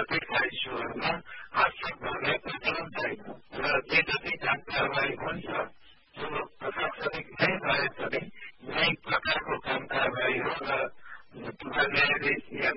प्रत्येक इस्युहरूमा हस्तक्षेप गर्ने प्रचलन छैन र जे जति काम कारवाही हुन्छ त्यो प्रशासनिक नै भए पनि न्यायिक प्रकारको काम कारवाही हो र न्यायाधीश या